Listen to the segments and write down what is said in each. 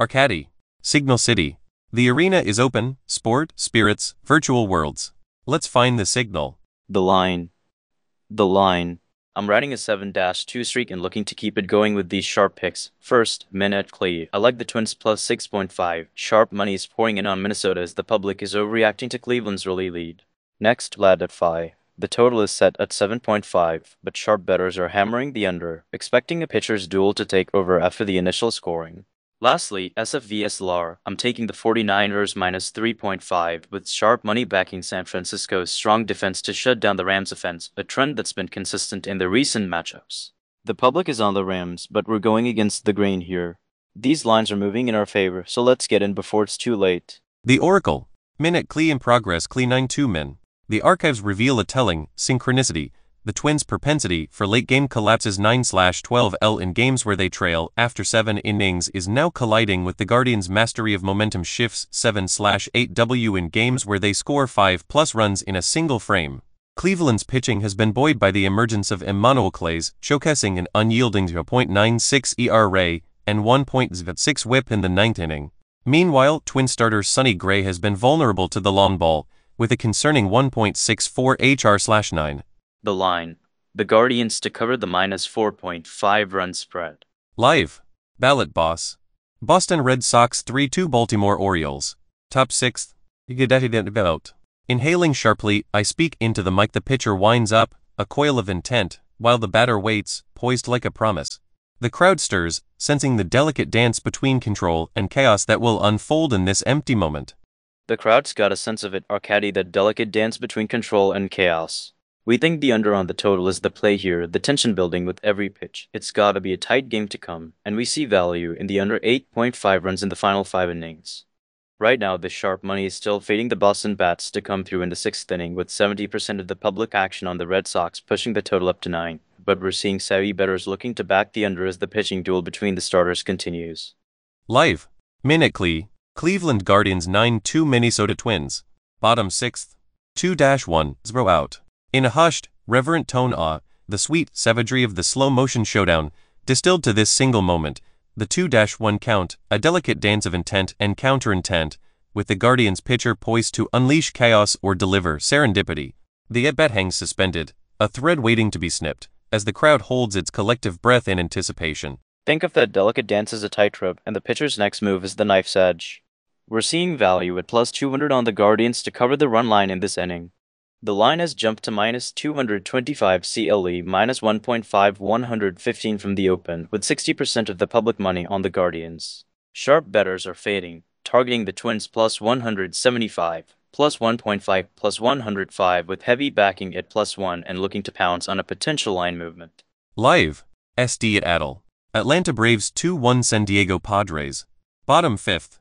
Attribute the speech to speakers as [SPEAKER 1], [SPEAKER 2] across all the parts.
[SPEAKER 1] Arcady. Signal City. The arena is open, sport, spirits, virtual worlds. Let's find the signal.
[SPEAKER 2] The line. The line. I'm riding a 7-2 streak and looking to keep it going with these sharp picks. First, Min at Clay. I like the Twins plus 6.5. Sharp money is pouring in on Minnesota as the public is overreacting to Cleveland's early lead. Next, Lad at Phi. The total is set at 7.5, but sharp bettors are hammering the under, expecting a pitcher's duel to take over after the initial scoring. Lastly, SF vs LAR. I'm taking the 49ers minus 3.5 with sharp money backing San Francisco's strong defense to shut down the Rams' offense, a trend that's been consistent in the recent matchups. The public is on the Rams, but we're going against the grain here. These lines are moving in our favor, so let's get in before it's too late.
[SPEAKER 1] The Oracle. Min at Clee in progress. Clee 9-2 Min. The archives reveal a telling synchronicity. The Twins' propensity for late-game collapses 9/12L in games where they trail after 7 innings is now colliding with the Guardians' mastery of momentum shifts 7/8W in games where they score 5+ runs in a single frame. Cleveland's pitching has been buoyed by the emergence of Emmanuel Clays, showcasing an unyielding 0.96 ERA and 1.06 WHIP in the 9th inning. Meanwhile, Twin starter Sonny Gray has been vulnerable to the long ball, with a concerning 1.64 HR/9.
[SPEAKER 2] The line. The Guardians to cover the minus 4.5 run spread.
[SPEAKER 1] Live. Ballot Boss. Boston Red Sox 3-2 Baltimore Orioles. Top 6th. Inhaling sharply, I speak into the mic. The pitcher winds up, a coil of intent, while the batter waits, poised like a promise. The crowd stirs, sensing the delicate dance between control and chaos that will unfold in this empty moment.
[SPEAKER 2] The crowd's got a sense of it, Arcady, that delicate dance between control and chaos. We think the under on the total is the play here, the tension building with every pitch. It's gotta be a tight game to come, and we see value in the under 8.5 runs in the final 5 innings. Right now, the sharp money is still fading the Boston Bats to come through in the 6th inning, with 70% of the public action on the Red Sox pushing the total up to 9. But we're seeing savvy bettors looking to back the under as the pitching duel between the starters continues.
[SPEAKER 1] Live. Min at Clee. Cleveland Guardians 9-2 Minnesota Twins. Bottom 6th. 2-1-0 out. In a hushed, reverent tone, the sweet savagery of the slow-motion showdown, distilled to this single moment, the 2-1 count, a delicate dance of intent and counter-intent, with the Guardians pitcher poised to unleash chaos or deliver serendipity. The at-bat hangs suspended, a thread waiting to be snipped, as the crowd holds its collective breath in anticipation.
[SPEAKER 2] Think of that delicate dance as a tightrope, and the pitcher's next move is the knife's edge. We're seeing value at plus 200 on the Guardians to cover the run line in this inning. The line has jumped to minus 225 CLE, minus 1.5 115 from the open, with 60% of the public money on the Guardians. Sharp bettors are fading, targeting the Twins plus 175, plus 1.5, plus 105 with heavy backing at plus 1 and looking to pounce on a potential line movement.
[SPEAKER 1] Live. SD at Adel. Atlanta Braves 2-1 San Diego Padres. Bottom 5th.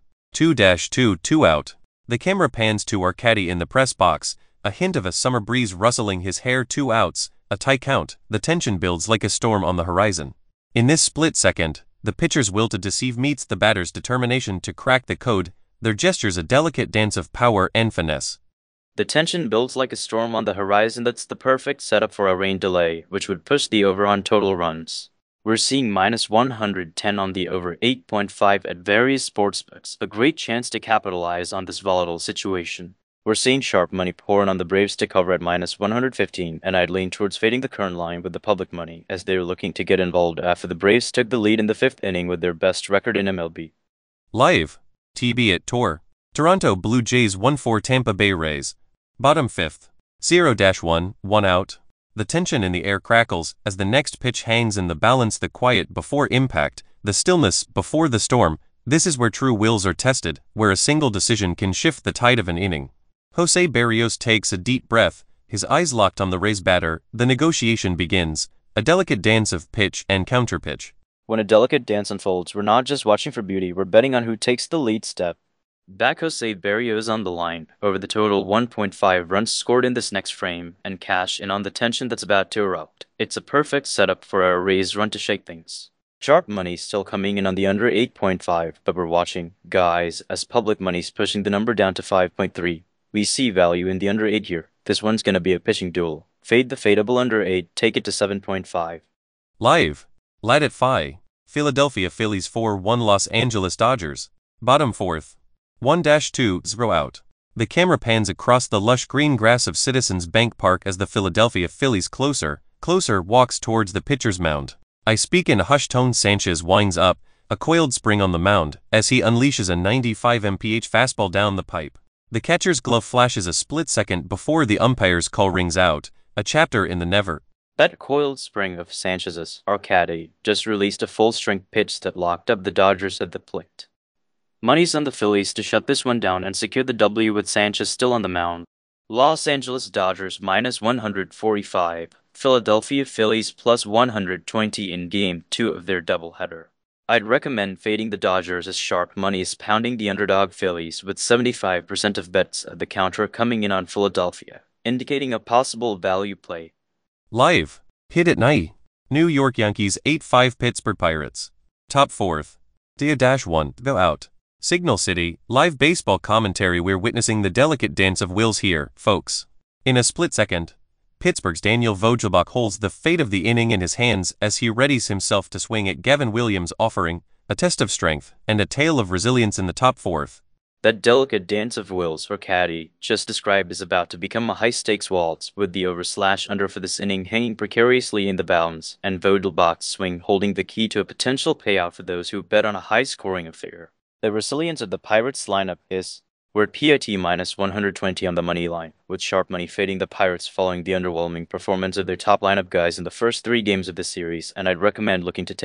[SPEAKER 1] 2-2 out. The camera pans to Arcady in the press box, a hint of a summer breeze rustling his hair. 2 outs, a tie count. The tension builds like a storm on the horizon. In this split second, the pitcher's will to deceive meets the batter's determination to crack the code, their gestures a delicate dance of power and finesse.
[SPEAKER 2] The tension builds like a storm on the horizon. That's the perfect setup for a rain delay, which would push the over on total runs. We're seeing minus 110 on the over 8.5 at various sportsbooks, a great chance to capitalize on this volatile situation. We're seeing sharp money pouring on the Braves to cover at minus 115, and I'd lean towards fading the current line with the public money, as they're looking to get involved after the Braves took the lead in the 5th inning with their best record in MLB.
[SPEAKER 1] Live. TB at Tor. Toronto Blue Jays 1-4 Tampa Bay Rays. Bottom 5th. 0-1, 1 out. The tension in the air crackles as the next pitch hangs in the balance, the quiet before impact, the stillness before the storm. This is where true wills are tested, where a single decision can shift the tide of an inning. Jose Berrios takes a deep breath, his eyes locked on the Rays batter. The negotiation begins, a delicate dance of pitch and counterpitch.
[SPEAKER 2] When a delicate dance unfolds, we're not just watching for beauty, we're betting on who takes the lead step. Back Jose Berrios on the line, over the total 1.5 runs scored in this next frame, and cash in on the tension that's about to erupt. It's a perfect setup for a Rays run to shake things. Sharp money still coming in on the under 8.5, but we're watching, guys, as public money's pushing the number down to 5.3. We see value in the under 8 here. This one's gonna be a pitching duel. Fade the fadeable under 8, take it to 7.5.
[SPEAKER 1] Live. Lad at Phi. Philadelphia Phillies 4-1 Los Angeles Dodgers. Bottom fourth. 1-2-0 out. The camera pans across the lush green grass of Citizens Bank Park as the Philadelphia Phillies closer walks towards the pitcher's mound. I speak in a hushed tone. Sanchez winds up, a coiled spring on the mound, as he unleashes a 95 mph fastball down the pipe. The catcher's glove flashes a split second before the umpire's call rings out, a chapter in the never.
[SPEAKER 2] That coiled spring of Sanchez's, Arcady, just released a full-strength pitch that locked up the Dodgers at the plate. Money's on the Phillies to shut this one down and secure the W with Sanchez still on the mound. Los Angeles Dodgers minus 145, Philadelphia Phillies plus 120 in Game 2 of their doubleheader. I'd recommend fading the Dodgers as sharp money is pounding the underdog Phillies with 75% of bets at the counter coming in on Philadelphia, indicating a possible value play.
[SPEAKER 1] Live. Hit at night. New York Yankees 8-5 Pittsburgh Pirates. Top fourth. Dia-1 go out. Signal City, live baseball commentary. We're witnessing the delicate dance of wills here, folks. In a split second, Pittsburgh's Daniel Vogelbach holds the fate of the inning in his hands as he readies himself to swing at Gavin Williams, offering a test of strength and a tale of resilience in the top fourth.
[SPEAKER 2] That delicate dance of wills, or caddy, just described is about to become a high-stakes waltz, with the over/under for this inning hanging precariously in the balance, and Vogelbach's swing holding the key to a potential payout for those who bet on a high-scoring affair. The resilience of the Pirates lineup is, we're at PIT minus 120 on the money line, with sharp money fading the Pirates following the underwhelming performance of their top lineup guys in the first 3 games of the series, and I'd recommend looking to take